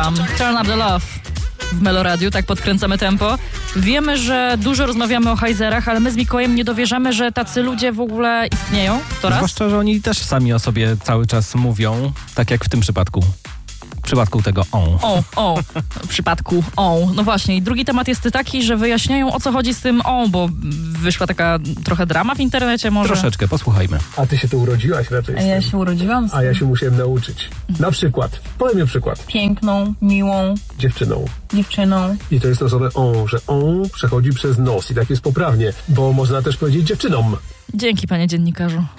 Turn Up The Love w Meloradiu, tak podkręcamy tempo. Wiemy, że dużo rozmawiamy o hajzerach, ale my z Mikołajem nie dowierzamy, że tacy ludzie w ogóle istnieją. To raz. Zwłaszcza, że oni też sami o sobie cały czas mówią, tak jak w tym przypadku. W przypadku tego W przypadku No właśnie. I drugi temat jest taki, że wyjaśniają, o co chodzi z tym bo wyszła taka trochę drama w internecie może. Troszeczkę, posłuchajmy. A ty się tu urodziłaś raczej. A ja się urodziłam A ja się musiałem nauczyć. Na przykład, podaj mi przykład. piękną, miłą Dziewczyną. dziewczyną. I to jest to słowo że przechodzi przez nos i tak jest poprawnie, bo można też powiedzieć dziewczynom. Dzięki, panie dziennikarzu.